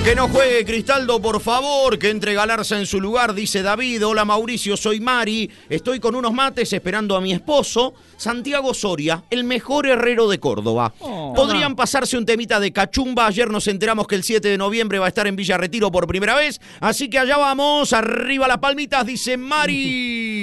Que no juegue Cristaldo, por favor, que entre Galarza en su lugar, dice David. Hola Mauricio, soy Mari, estoy con unos mates esperando a mi esposo, Santiago Soria, el mejor herrero de Córdoba. Podrían pasarse un temita de cachumba, ayer nos enteramos que el 7 de noviembre va a estar en Villa Retiro por primera vez, así que allá vamos, arriba las palmitas, dice Mari.